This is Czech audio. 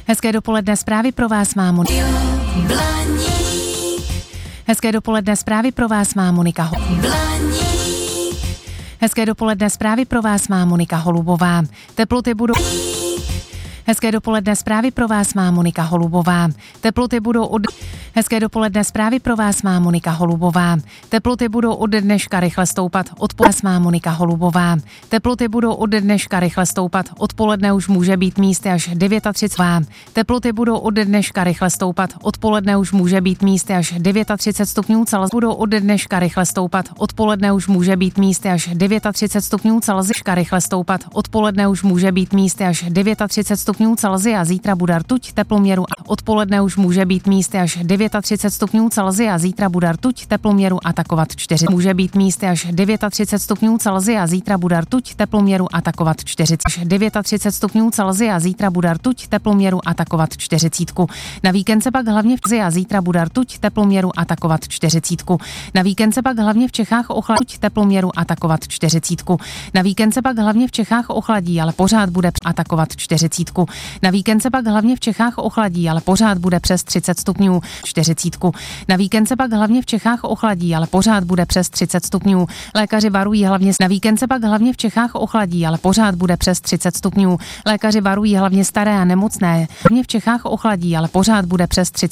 Hezké dopoledne, zprávy pro vás má Monika. Hezké dopoledne, zprávy pro vás má Monika. Hezké dopoledne, zprávy pro vás má Monika Holubová. Teploty budou... Hezké dopoledne, zprávy pro vás má Monika Holubová. Teploty budou od... Hezké dopoledne, zprávy pro vás má Monika Holubová. Teploty budou od dneška rychle stoupat. Odpoledne má Monika Holubová. Teploty budou od dneška rychle stoupat. Odpoledne už může být místy až 39. Teploty budou od dneška rychle stoupat. Odpoledne už může být místy až 39 stupňů Celsia. Budou od dneška rychle stoupat. Odpoledne už může být místy až 39 stupňů Celsia. Rychle stoupat. Odpoledne už může být místy až 39 stupňů Celsia. Zítra bude rtuť teploměru a odpoledne už může být místy až 39 stupňů Celsia. Zítra bude rtuť teploměru atakovat 4. Může být místy až 39 stupňů Celsia. Zítra bude rtuť teploměru atakovat 40. 39 stupňů Celsia. Zítra bude rtuť teploměru atakovat 40. Na víkend se pak hlavně v Celsia. Zítra bude rtuť teploměru atakovat 40. Na víkend se pak hlavně v Čechách ochladí teploměru atakovat 40. Na víkend se pak hlavně v Čechách ochladí, ale pořád bude atakovat 40. Na víkend se pak hlavně v Čechách ochladí, ale pořád bude přes 30 stupňů 40. Na víkend se pak hlavně v Čechách ochladí, ale pořád bude přes 30 stupňů. Lékaři varují hlavně na víkend se pak hlavně v Čechách ochladí, ale pořád bude přes 30 stupňů. Lékaři varují hlavně staré a nemocné. Hlavně v Čechách ochladí, ale pořád bude přes 30